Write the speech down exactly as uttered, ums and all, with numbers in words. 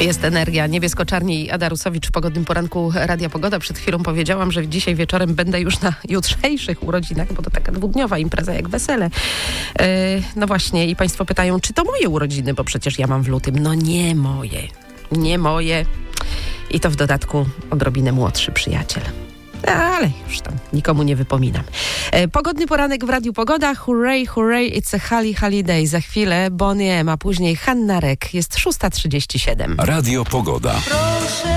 Jest energia. Niebiesko-czarni Ada Rusowicz w pogodnym poranku Radia Pogoda. Przed chwilą powiedziałam, że dzisiaj wieczorem będę już na jutrzejszych urodzinach, bo to taka dwudniowa impreza jak wesele. Yy, no właśnie i państwo pytają, czy to moje urodziny, bo przecież ja mam w lutym. No nie moje. Nie moje. I to w dodatku odrobinę młodszy przyjaciel. Ale już tam nikomu nie wypominam. E, pogodny poranek w Radiu Pogoda. Hooray, hooray, it's a Holly holiday. Za chwilę Bonnie M, a później Hanna Rek. Jest szósta trzydzieści siedem. Radio Pogoda.